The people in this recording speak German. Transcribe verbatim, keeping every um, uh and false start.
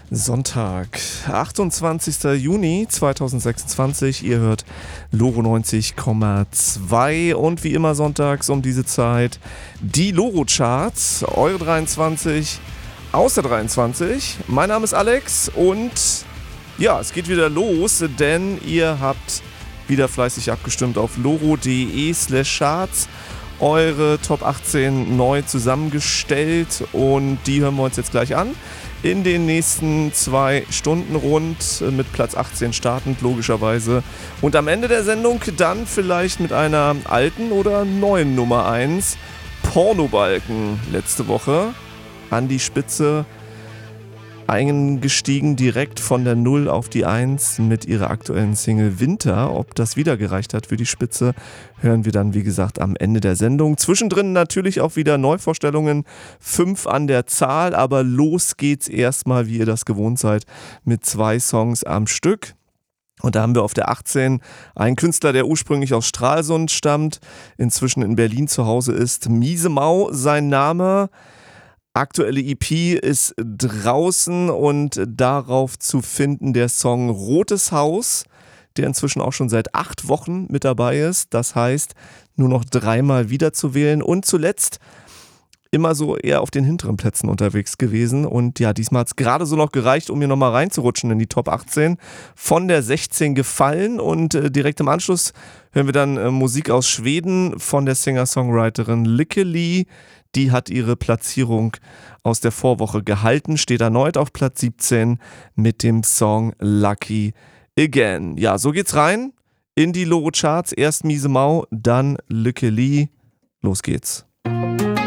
Sonntag, achtundzwanzigster Juni zweitausendsechsundzwanzig. Ihr hört Loro neunzig Komma zwei und wie immer sonntags um diese Zeit die Loro-Charts, eure dreiundzwanzig aus der dreiundzwanzig. Mein Name ist Alex und ja, es geht wieder los, denn ihr habt wieder fleißig abgestimmt auf loro.de slash charts. Eure Top achtzehn neu zusammengestellt und die hören wir uns jetzt gleich an. In den nächsten zwei Stunden rund mit Platz achtzehn startend, logischerweise. Und am Ende der Sendung dann vielleicht mit einer alten oder neuen Nummer eins. Pornobalken letzte Woche an die Spitze eingestiegen, direkt von der null auf die eins mit ihrer aktuellen Single Winter. Ob das wieder gereicht hat für die Spitze, hören wir dann, wie gesagt, am Ende der Sendung. Zwischendrin natürlich auch wieder Neuvorstellungen, fünf an der Zahl, aber los geht's erstmal, wie ihr das gewohnt seid, mit zwei Songs am Stück. Und da haben wir auf der achtzehn einen Künstler, der ursprünglich aus Stralsund stammt, inzwischen in Berlin zu Hause ist. Miese Mau, sein Name. Aktuelle E P ist draußen und darauf zu finden der Song Rotes Haus, der inzwischen auch schon seit acht Wochen mit dabei ist. Das heißt, nur noch dreimal wiederzuwählen und zuletzt immer so eher auf den hinteren Plätzen unterwegs gewesen. Und ja, diesmal hat es gerade so noch gereicht, um hier nochmal reinzurutschen in die Top achtzehn. Von der sechzehn gefallen und äh, direkt im Anschluss hören wir dann äh, Musik aus Schweden von der Singer-Songwriterin Lykke Li. Die hat ihre Platzierung aus der Vorwoche gehalten, steht erneut auf Platz siebzehn mit dem Song Lucky Again. Ja, so geht's rein in die Loro-Charts. Erst Miese Mau, dann Lykke Li. Los geht's.